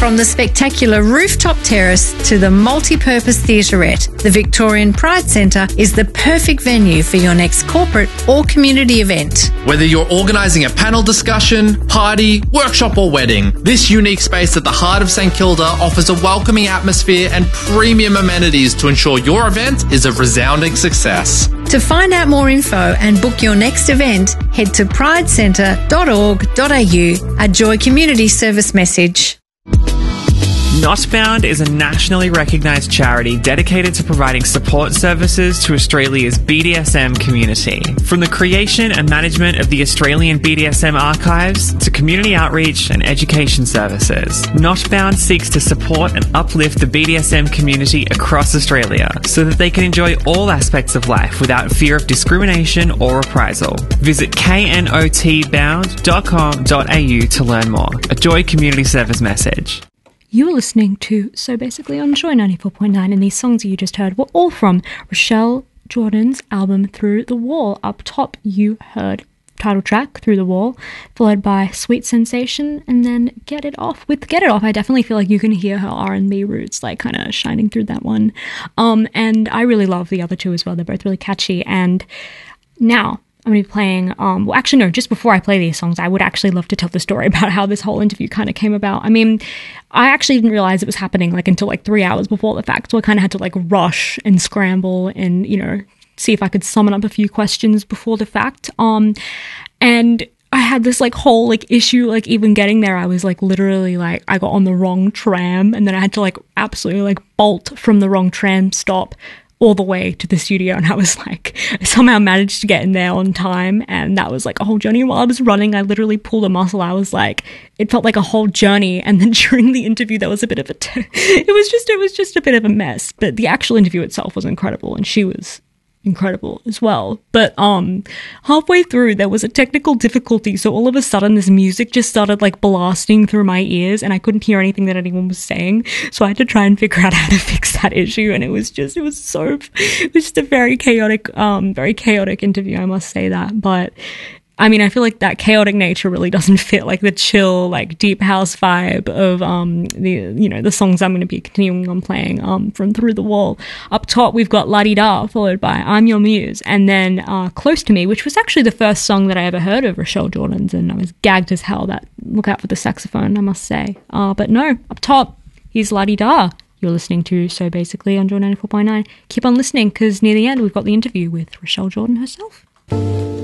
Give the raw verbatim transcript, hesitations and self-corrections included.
From the spectacular rooftop terrace to the multi-purpose theatrette, the Victorian Pride Centre is the perfect venue for your next corporate or community event. Whether you're organising a panel discussion, party, workshop or wedding, this unique space at the heart of St Kilda offers a welcoming atmosphere and premium amenities to ensure your event is a resounding success. To find out more info and book your next event, head to pride centre dot org dot a u, a Joy Community Service message. Notbound is a nationally recognised charity dedicated to providing support services to Australia's B D S M community. From the creation and management of the Australian B D S M archives to community outreach and education services, Notbound seeks to support and uplift the B D S M community across Australia so that they can enjoy all aspects of life without fear of discrimination or reprisal. Visit k n o t bound dot com dot a u to learn more. A Joy Community Service message. You were listening to So Basically on Joy ninety-four point nine, and these songs you just heard were all from Rochelle Jordan's album Through the Wall. Up top, you heard title track Through the Wall, followed by Sweet Sensation, and then Get It Off. With Get It Off, I definitely feel like you can hear her R and B roots like kind of shining through that one. Um, and I really love the other two as well. They're both really catchy. And now I'm going to be playing, um, well, actually, no, just before I play these songs, I would actually love to tell the story about how this whole interview kind of came about. I mean, I actually didn't realize it was happening like until like three hours before the fact, so I kind of had to like rush and scramble and, you know, see if I could summon up a few questions before the fact. Um, and I had this like whole like issue, like even getting there, I was like literally like, I got on the wrong tram and then I had to like absolutely like bolt from the wrong tram stop all the way to the studio, and I was like, I somehow managed to get in there on time, and that was like a whole journey. While I was running, I literally pulled a muscle. I was like, it felt like a whole journey, and then during the interview, there was a bit of a, t- it was just, it was just a bit of a mess, but the actual interview itself was incredible, and she was incredible as well. But um halfway through there was a technical difficulty, so all of a sudden this music just started like blasting through my ears and I couldn't hear anything that anyone was saying, so I had to try and figure out how to fix that issue. And it was just it was so it was just a very chaotic um very chaotic interview, I must say that. But I mean, I feel like that chaotic nature really doesn't fit like the chill, like deep house vibe of um the you know the songs I'm going to be continuing on playing um from Through the Wall. Up top, we've got La Di Da, followed by I'm Your Muse, and then uh, Close to Me, which was actually the first song that I ever heard of Rochelle Jordan's, and I was gagged as hell. That look out for the saxophone, I must say. Uh, but no, up top, here's La Di Da. You're listening to So Basically on Joy ninety-four point nine. Keep on listening, because near the end we've got the interview with Rochelle Jordan herself.